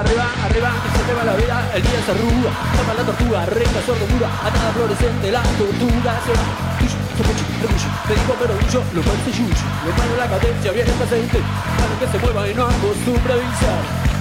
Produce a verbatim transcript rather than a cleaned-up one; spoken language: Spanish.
arriba, arriba, que se te va la vida, el día se arruga, toma la tortuga, reina sordomuda, atada fluorescente, la tortuga se va. Tuyo, sopuchi, rebucho, te digo pero yo, lo parece yuyo, le mando la cadencia, viene el presente, para que se mueva y no acostumbre a avisar.